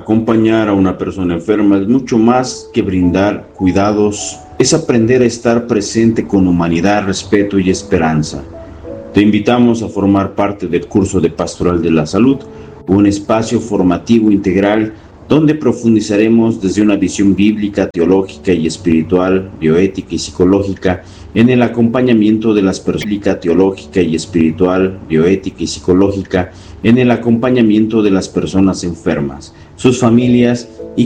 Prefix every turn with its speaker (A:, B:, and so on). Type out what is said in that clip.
A: Acompañar a una persona enferma es mucho más que brindar cuidados, es aprender a estar presente con humanidad, respeto y esperanza. Te invitamos a formar parte del curso de Pastoral de la Salud, un espacio formativo integral donde profundizaremos desde una visión bíblica, teológica y espiritual, bioética y psicológica en el acompañamiento de las personas, teológica y espiritual, bioética y psicológica en el acompañamiento de las personas enfermas, sus familias y